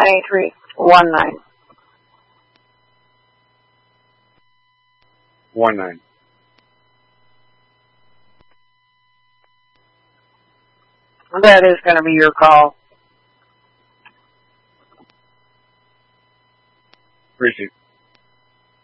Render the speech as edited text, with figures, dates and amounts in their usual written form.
78319. 19. That is going to be your call. Appreciate it.